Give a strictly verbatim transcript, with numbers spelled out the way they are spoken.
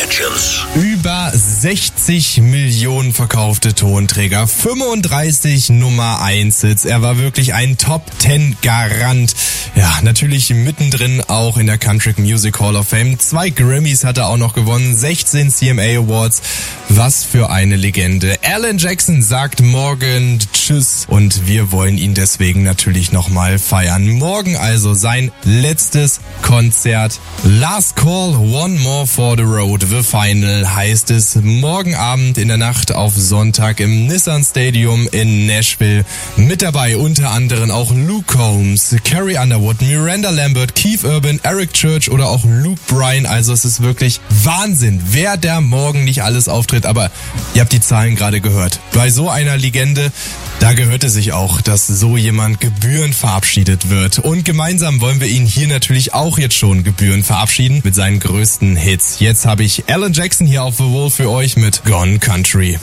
Legends. Über sechzig Millionen verkaufte Tonträger, fünfunddreißig Nummer eins Hits. Er war wirklich ein Top zehn Garant. Ja, natürlich mittendrin auch in der Country Music Hall of Fame. Zwei Grammys hat er auch noch gewonnen, sechzehn C M A Awards. Was für eine Legende. Alan Jackson sagt morgen Tschüss und wir wollen ihn deswegen natürlich nochmal feiern. Morgen also sein letztes Konzert. Last Call, One More for the Road. The Final heißt es. Morgen Abend in der Nacht auf Sonntag im Nissan Stadium in Nashville. Mit dabei unter anderem auch Luke Combs, Carrie Underwood, Miranda Lambert, Keith Urban, Eric Church oder auch Luke Bryan. Also es ist wirklich Wahnsinn, wer da morgen nicht alles auftritt. Aber ihr habt die Zahlen gerade gehört. Bei so einer Legende, da gehört es sich auch, dass so jemand gebührend verabschiedet wird. Und gemeinsam wollen wir ihn hier natürlich auch jetzt schon gebührend verabschieden mit seinen größten Hits. Jetzt habe ich Alan Jackson hier auf The Wall für euch mit Gone Country.